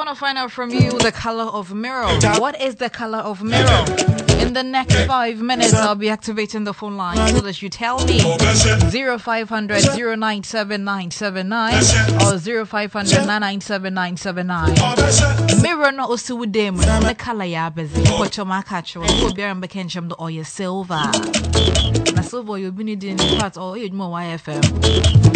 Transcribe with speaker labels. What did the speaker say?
Speaker 1: want to find out from you the color of mirror. What is the color of mirror? In the next 5 minutes, I'll be activating the phone line so that you tell me 0500 097 979 or 0500 997 979. Mirror no also with them. The color ya busy. What your market show? Go bear and became the oil silver. Na silver you'll be needing part or more YFM.